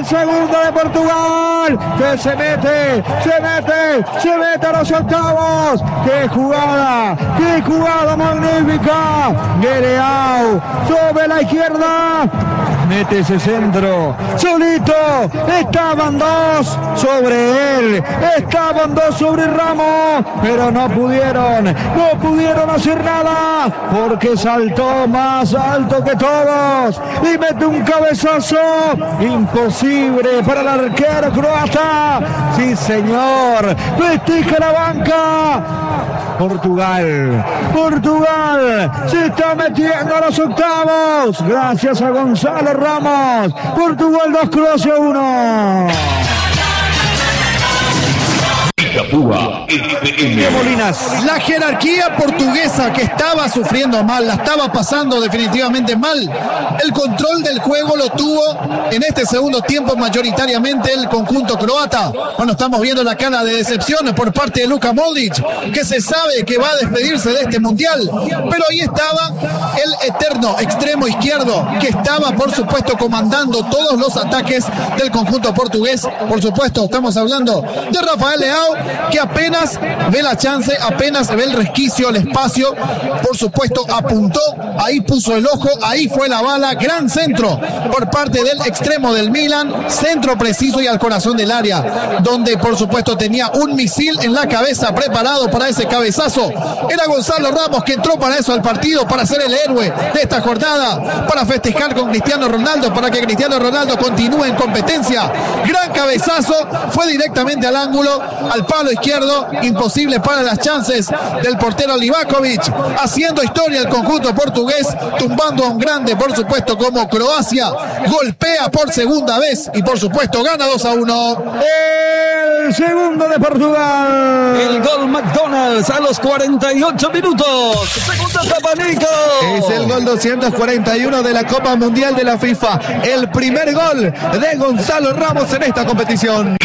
el segundo de Portugal, que se mete a los octavos. ¡Qué jugada magnífica! Guerreau sobre la izquierda, mete ese centro, solito, estaban dos sobre él, estaban dos sobre Ramos, pero no pudieron hacer nada, porque saltó más alto que todos y mete un cabezazo imposible para el arquero croata. Sí, señor, festeja la banca. Portugal se está metiendo a los octavos gracias a Gonzalo Ramos. Portugal 2, Croacia 1. Molinas. La jerarquía portuguesa que estaba sufriendo mal, la estaba pasando definitivamente mal. El control del juego lo tuvo en este segundo tiempo mayoritariamente el conjunto croata. Bueno, estamos viendo la cara de decepciones por parte de Luka Modric, que se sabe que va a despedirse de este mundial, pero ahí estaba el eterno extremo izquierdo, que estaba por supuesto comandando todos los ataques del conjunto portugués. Por supuesto, estamos hablando de Rafael Leao, que apenas ve la chance, apenas ve el resquicio, el espacio, por supuesto apuntó, ahí puso el ojo, ahí fue la bala, gran centro por parte del extremo del Milan, centro preciso y al corazón del área, donde por supuesto tenía un misil en la cabeza preparado para ese cabezazo. Era Gonzalo Ramos, que entró para eso al partido, para ser el héroe de esta jornada, para festejar con Cristiano Ronaldo, para que Cristiano Ronaldo continúe en competencia. Gran cabezazo, fue directamente al ángulo, al palo izquierdo, imposible para las chances del portero Livakovic, haciendo historia el conjunto portugués, tumbando a un grande por supuesto como Croacia. Golpea por segunda vez y por supuesto gana 2-1. El segundo de Portugal. El gol McDonald's a los 48 minutos. Segunda etapa, Nico. Es el gol 241 de la Copa Mundial de la FIFA. El primer gol de Gonzalo Ramos en esta competición.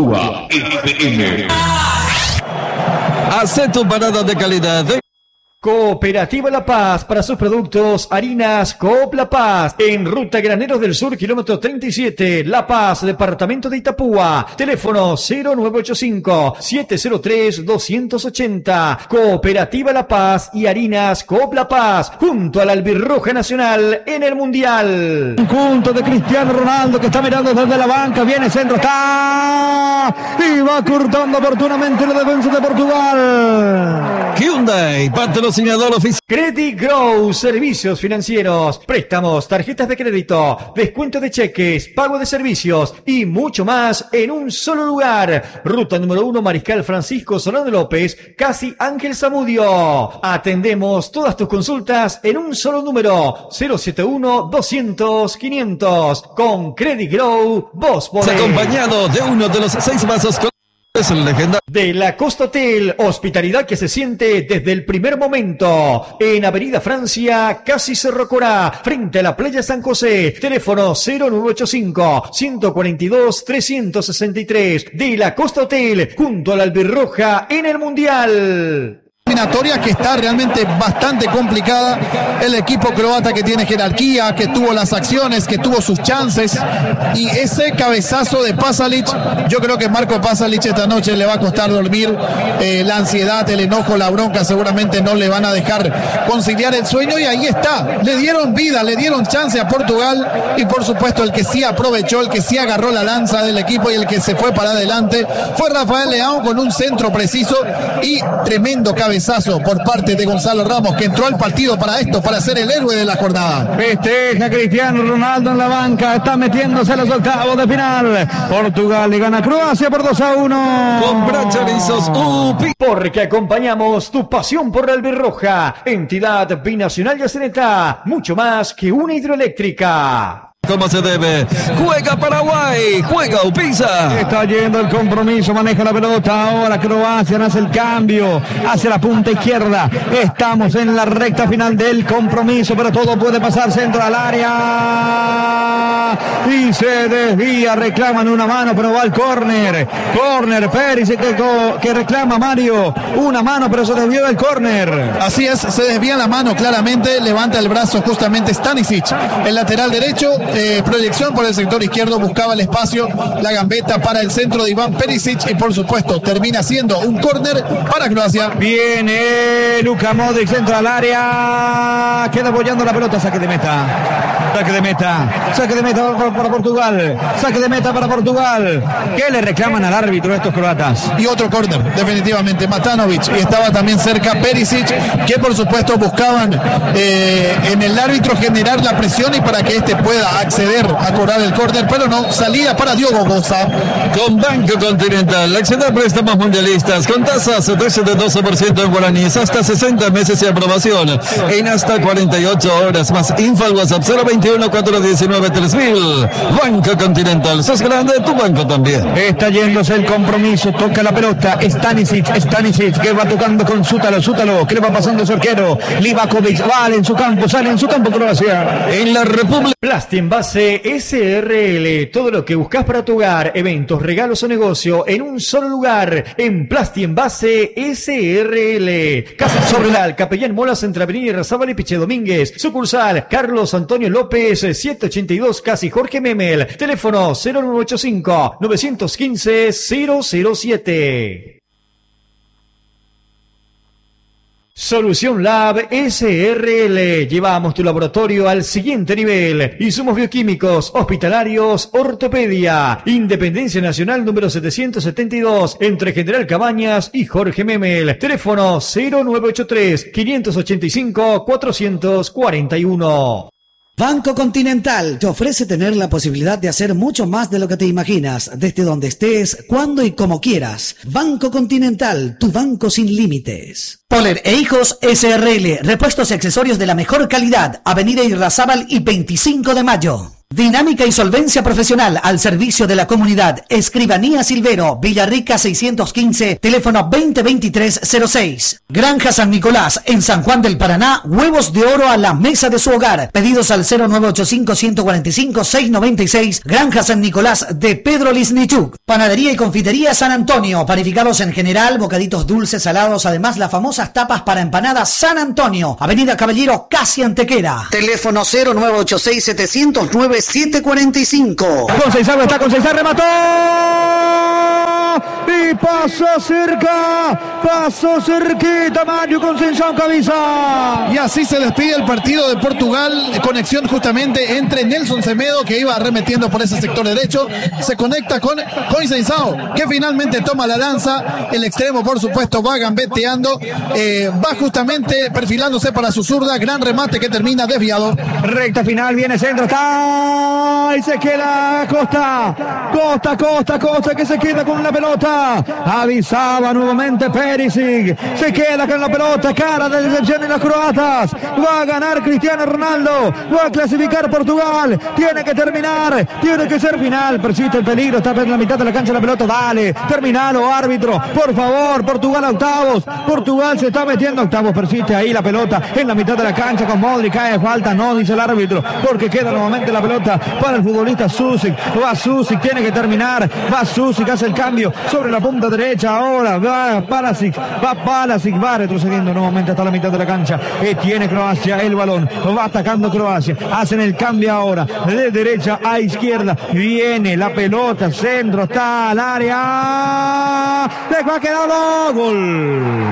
Hace tu parada de calidad. Cooperativa La Paz, para sus productos, harinas Coop La Paz, en Ruta Graneros del Sur, kilómetro 37, La Paz, departamento de Itapúa, teléfono 0985-703-280, Cooperativa La Paz y harinas Coop La Paz, junto a la Albirroja Nacional en el Mundial. Conjunto de Cristiano Ronaldo, que está mirando desde la banca, viene centro, está y va cortando oportunamente la defensa de Portugal. Hyundai, patrocinador oficial. Credit Grow, servicios financieros, préstamos, tarjetas de crédito, descuento de cheques, pago de servicios y mucho más en un solo lugar. Ruta número 1, Mariscal Francisco Solano López, casi Ángel Zamudio. Atendemos todas tus consultas en un solo número, 071-200-500. Con Credit Grow, vos podés. Acompañado de uno de los 6 vasos es el legendario de la Costa Hotel, hospitalidad que se siente desde el primer momento. En Avenida Francia, casi Cerro Corá, frente a la playa San José. Teléfono 0985-142-363. De la Costa Hotel, junto a la Albirroja en el Mundial. Eliminatoria que está realmente bastante complicada. El equipo croata, que tiene jerarquía, que tuvo las acciones, que tuvo sus chances, y ese cabezazo de Pasalic, yo creo que Marco Pasalic esta noche le va a costar dormir. La ansiedad, el enojo, la bronca seguramente no le van a dejar conciliar el sueño, y ahí está, le dieron vida, le dieron chance a Portugal, y por supuesto el que sí aprovechó, el que sí agarró la lanza del equipo y el que se fue para adelante fue Rafael Leao, con un centro preciso y tremendo cabezazo por parte de Gonzalo Ramos, que entró al partido para esto, para ser el héroe de la jornada. Festeja Cristiano Ronaldo en la banca, está metiéndose a los octavos de final. Portugal le gana a Croacia por 2-1. Compra chorizos UPI. Porque acompañamos tu pasión por la Albirroja, entidad binacional y Yaceneta, mucho más que una hidroeléctrica. Como se debe. Juega Paraguay, juega Upisa. Está yendo el compromiso, maneja la pelota. Ahora Croacia hace el cambio hacia la punta izquierda. Estamos en la recta final del compromiso, pero todo puede pasar. Centro al área y se desvía. Reclaman una mano, pero va al córner. Córner, Pérez que reclama Mario. Una mano, pero se desvió del córner. Así es, se desvía la mano claramente. Levanta el brazo justamente Stanisic, el lateral derecho. proyección por el sector izquierdo, buscaba el espacio, la gambeta para el centro de Iván Perisic y por supuesto termina siendo un córner para Croacia. Viene Luka Modric, centro al área, queda apoyando la pelota, saque de meta. Saque de meta para Portugal. Saque de meta para Portugal. ¿Qué le reclaman al árbitro estos croatas? Y otro córner, definitivamente, Matanovic. Y estaba también cerca Perisic, que por supuesto buscaban en el árbitro generar la presión y para que este pueda acceder a cobrar el córner, pero no, salida para Diogo Goza. Con Banco Continental, acceder a préstamos mundialistas con tasas de 12% en guaraníes, hasta 60 meses de aprobación, en hasta 48 horas más. Info al WhatsApp 021-419-3000. Banco Continental, sos grande, tu banco también. Está yéndose el compromiso, toca la pelota, Stanisic, que va tocando con Sútalo, que le va pasando su arquero, Livakovic, sale en su campo, Croacia. En la República. Plastienvase SRL, todo lo que buscas para tu hogar, eventos, regalos o negocio en un solo lugar, en Plastienvase SRL. Casa Sobredal, Capellán Molas entre Avenida Irarrázaval y Piche Domínguez. Sucursal Carlos Antonio López, 782 Casi Jorge Memel. Teléfono 0985-915-007. Solución Lab SRL. Llevamos tu laboratorio al siguiente nivel. Insumos bioquímicos, hospitalarios, ortopedia. Independencia Nacional número 772 entre General Cabañas y Jorge Memel. Teléfono 0983-585-441. Banco Continental te ofrece tener la posibilidad de hacer mucho más de lo que te imaginas, desde donde estés, cuando y como quieras. Banco Continental, tu banco sin límites. Poller e Hijos SRL, repuestos y accesorios de la mejor calidad, Avenida Irarrázaval y 25 de Mayo. Dinámica y solvencia profesional al servicio de la comunidad. Escribanía Silvero, Villarrica 615, teléfono 2023-06. Granja San Nicolás, en San Juan del Paraná, huevos de oro a la mesa de su hogar. Pedidos al 0985-145-696. Granja San Nicolás de Pedro Lisnichuk. Panadería y confitería San Antonio, panificados en general, bocaditos dulces, salados, además las famosas tapas para empanadas San Antonio. Avenida Caballero, casi Antequera. Teléfono 0986-709-745. Conceição está, Conceição remató y pasó cerquita Mario Conceição, cabeza. Y así se despide el partido de Portugal. Conexión justamente entre Nelson Semedo, que iba arremetiendo por ese sector derecho, se conecta con Conceição, que finalmente toma la lanza. El extremo, por supuesto, va gambeteando, va justamente perfilándose para su zurda. Gran remate que termina desviado. Recta final, viene centro, está y se queda Costa, que se queda con la pelota. Avisaba nuevamente Perisic, se queda con la pelota. Cara de decepción en los croatas. Va a ganar Cristiano Ronaldo, va a clasificar Portugal. Tiene que terminar, tiene que ser final. Persiste el peligro, está en la mitad de la cancha la pelota. Dale, terminalo, árbitro, por favor. Portugal a octavos, Portugal se está metiendo a octavos. Persiste ahí la pelota en la mitad de la cancha con Modric. Cae falta, no, dice el árbitro, porque queda nuevamente la pelota para el futbolista Susic. Va Susic, tiene que terminar. Va Susic, hace el cambio sobre la punta derecha. Ahora va Palasic, va retrocediendo nuevamente hasta la mitad de la cancha. Tiene Croacia el balón, va atacando Croacia. Hacen el cambio ahora de derecha a izquierda. Viene la pelota, centro, está al área. Le va quedando gol.